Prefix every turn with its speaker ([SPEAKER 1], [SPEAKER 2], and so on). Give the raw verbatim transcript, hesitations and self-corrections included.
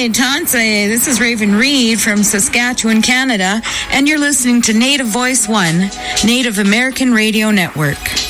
[SPEAKER 1] Hey, Tanse, this is Raven Reed from Saskatchewan, Canada, and you're listening to Native Voice One, Native American Radio Network.